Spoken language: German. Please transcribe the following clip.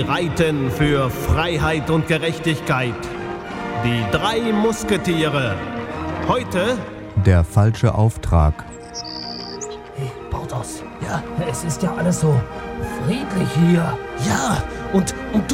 reiten für Freiheit und Gerechtigkeit. Die 3 Musketiere. Heute Der falsche Auftrag. Hey, Porthos. Ja, es ist ja alles so friedlich hier. Ja, und